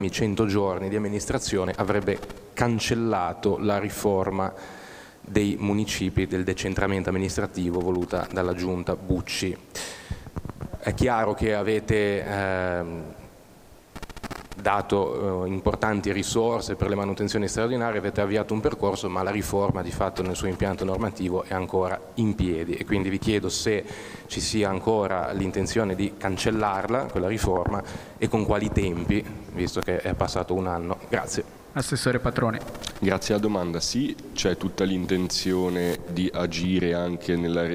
100 giorni di amministrazione avrebbe cancellato la riforma dei municipi, del decentramento amministrativo voluta dalla giunta Bucci. È chiaro che avete dato importanti risorse per le manutenzioni straordinarie, avete avviato un percorso, ma la riforma di fatto nel suo impianto normativo è ancora in piedi e quindi vi chiedo se ci sia ancora l'intenzione di cancellarla, quella riforma, e con quali tempi, visto che è passato un anno. Grazie. Assessore Patrone. Grazie alla domanda. Sì, c'è tutta l'intenzione di agire anche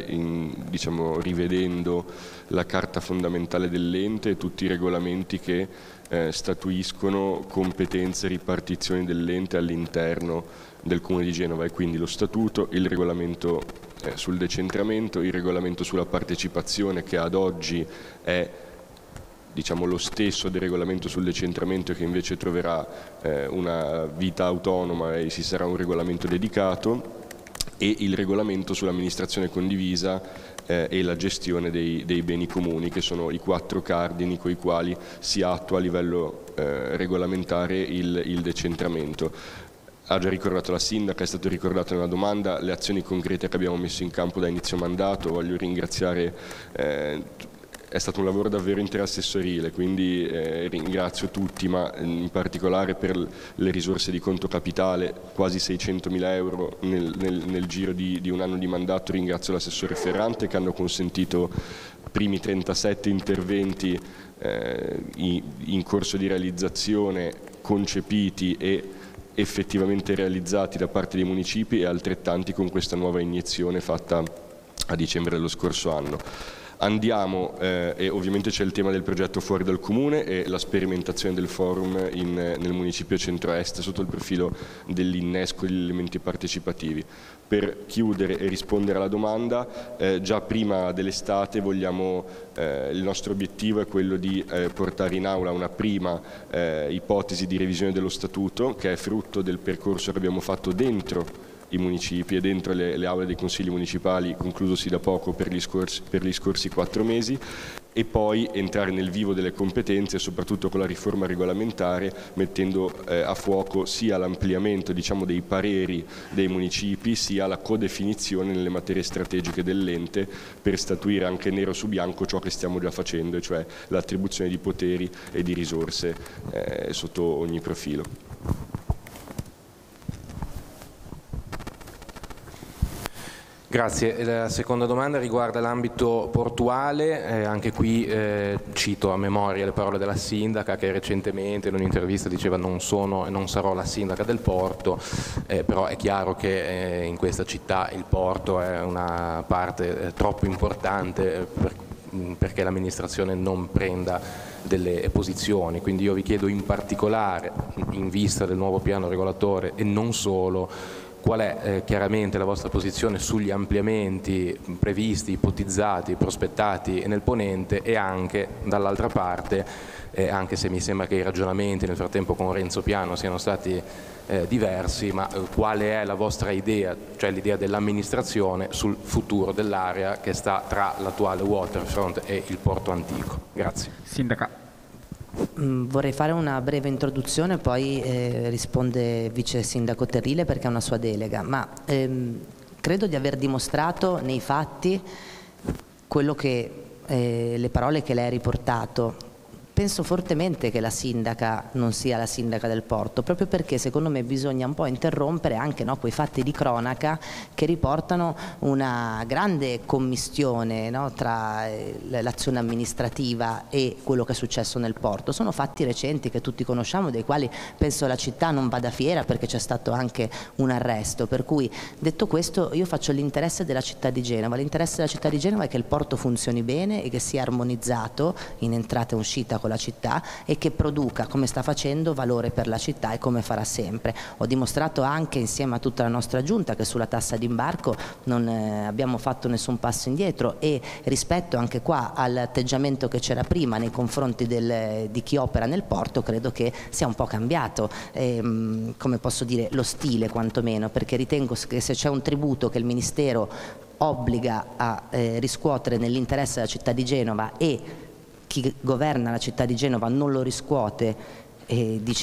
rivedendo la carta fondamentale dell'ente e tutti i regolamenti che statuiscono competenze e ripartizioni dell'ente all'interno del Comune di Genova, e quindi lo statuto, il regolamento sul decentramento, il regolamento sulla partecipazione, che ad oggi è lo stesso del regolamento sul decentramento, che invece troverà una vita autonoma e ci sarà un regolamento dedicato, e il regolamento sull'amministrazione condivisa e la gestione dei beni comuni, che sono i 4 cardini con i quali si attua a livello regolamentare il decentramento. Ha già ricordato la Sindaca, è stato ricordato nella domanda le azioni concrete che abbiamo messo in campo da inizio mandato. Voglio ringraziare, è stato un lavoro davvero interassessorile, quindi ringrazio tutti, ma in particolare per le risorse di conto capitale, quasi 600.000 euro nel giro di un anno di mandato. Ringrazio l'assessore Ferrante, che hanno consentito primi 37 interventi in corso di realizzazione, concepiti e effettivamente realizzati da parte dei municipi, e altrettanti con questa nuova iniezione fatta a dicembre dello scorso anno. Andiamo, e ovviamente c'è il tema del progetto fuori dal Comune e la sperimentazione del forum nel municipio centro-est sotto il profilo dell'innesco degli elementi partecipativi. Per chiudere e rispondere alla domanda, già prima dell'estate il nostro obiettivo è quello di portare in aula una prima ipotesi di revisione dello statuto, che è frutto del percorso che abbiamo fatto dentro i municipi e dentro le aule dei consigli municipali, conclusosi da poco per gli scorsi 4 mesi, e poi entrare nel vivo delle competenze, soprattutto con la riforma regolamentare, mettendo a fuoco sia l'ampliamento dei pareri dei municipi, sia la codefinizione nelle materie strategiche dell'ente, per statuire anche nero su bianco ciò che stiamo già facendo, e cioè l'attribuzione di poteri e di risorse sotto ogni profilo. Grazie. La seconda domanda riguarda l'ambito portuale. Anche qui cito a memoria le parole della Sindaca, che recentemente in un'intervista diceva: non sono e non sarò la Sindaca del porto, però è chiaro che in questa città il porto è una parte troppo importante perché l'amministrazione non prenda delle posizioni. Quindi io vi chiedo in particolare, in vista del nuovo piano regolatore e non solo, qual è chiaramente la vostra posizione sugli ampliamenti previsti, ipotizzati, prospettati nel ponente, e anche dall'altra parte, anche se mi sembra che i ragionamenti nel frattempo con Renzo Piano siano stati diversi, ma quale è la vostra idea, cioè l'idea dell'amministrazione sul futuro dell'area che sta tra l'attuale waterfront e il porto antico? Grazie. Sindaca. Vorrei fare una breve introduzione, poi risponde Vice Sindaco Terrile perché è una sua delega, ma credo di aver dimostrato nei fatti quello che le parole che lei ha riportato. Penso fortemente che la Sindaca non sia la Sindaca del porto, proprio perché secondo me bisogna un po' interrompere anche quei fatti di cronaca che riportano una grande commistione tra l'azione amministrativa e quello che è successo nel porto. Sono fatti recenti che tutti conosciamo, dei quali penso la città non vada fiera, perché c'è stato anche un arresto. Per cui, detto questo, io faccio l'interesse della città di Genova. L'interesse della città di Genova è che il porto funzioni bene e che sia armonizzato in entrata e uscita con la città, e che produca, come sta facendo, valore per la città e come farà sempre. Ho dimostrato anche insieme a tutta la nostra giunta che sulla tassa d'imbarco non abbiamo fatto nessun passo indietro, e rispetto anche qua all'atteggiamento che c'era prima nei confronti di chi opera nel porto, credo che sia un po' cambiato, come posso dire, lo stile quantomeno, perché ritengo che se c'è un tributo che il Ministero obbliga a riscuotere nell'interesse della città di Genova e chi governa la città di Genova non lo riscuote, dice